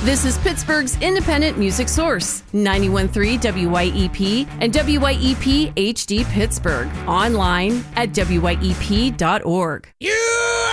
This is Pittsburgh's independent music source, 91.3 WYEP and WYEP HD Pittsburgh. Online at WYEP.org. You